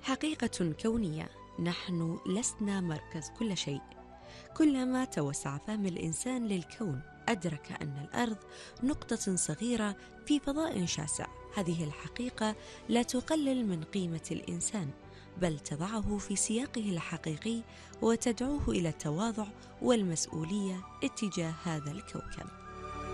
حقيقة كونية، نحن لسنا مركز كل شيء. كلما توسع فهم الإنسان للكون أدرك أن الأرض نقطة صغيرة في فضاء شاسع. هذه الحقيقة لا تقلل من قيمة الإنسان، بل تضعه في سياقه الحقيقي وتدعوه إلى التواضع والمسؤولية اتجاه هذا الكوكب.